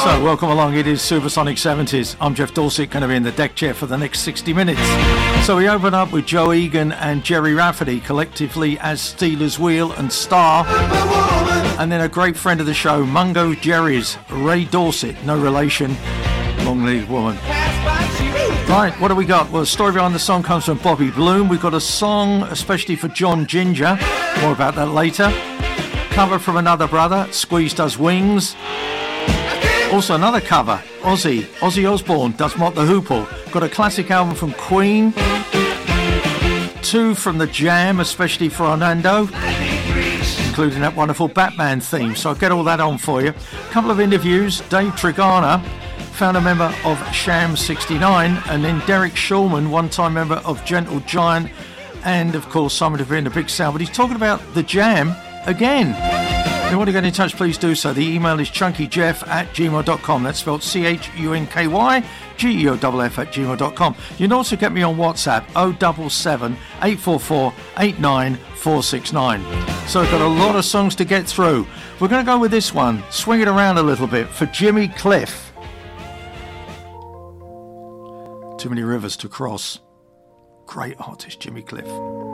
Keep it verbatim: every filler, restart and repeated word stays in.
So, welcome along. It is Supersonic seventies. I'm Jeff Dorset, going to be in the deck chair for the next sixty minutes. So, we open up with Joe Egan and Jerry Rafferty, collectively as Steelers Wheel and Star. And then a great friend of the show, Mungo Jerry's Ray Dorset, no relation, long-legged woman. Right, what do we got? Well, the story behind the song comes from Bobby Bloom. We've got a song especially for John Ginger. More about that later. Cover from another brother, Squeeze Does Wings. Also another cover, Ozzy. Ozzy Osbourne does Mott the Hoople. Got a classic album from Queen. Two from The Jam, especially for Orlando, including that wonderful Batman theme. So I'll get all that on for you. A couple of interviews. Dave Trigana, found a member of Sham sixty-nine, and then Derek Shulman, one-time member of Gentle Giant, and of course someone to be in a big sound. But he's talking about The Jam again. If you want to get in touch, please do so. The email is chunkyjeff at gmail dot com. That's spelled C H U N K Y G E O F F at gmail dot com. You can also get me on WhatsApp, oh seven seven, eight four four, eight nine four six nine. So I've got a lot of songs to get through. We're going to go with this one, swing it around a little bit, for Jimmy Cliff. Too many rivers to cross. Great artist, Jimmy Cliff.